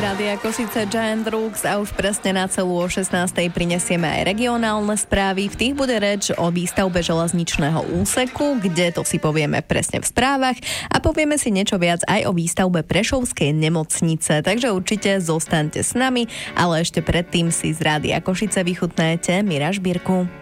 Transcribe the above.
Rádia Košice Giant Rooks a už presne na celú o 16:00 prinesieme aj regionálne správy. V tých bude reč o výstavbe železničného úseku, kde to si povieme presne v správach a povieme si niečo viac aj o výstavbe Prešovskej nemocnice. Takže určite zostaňte s nami, ale ešte predtým si z Rádia Košice vychutnajte Mira Žbírku.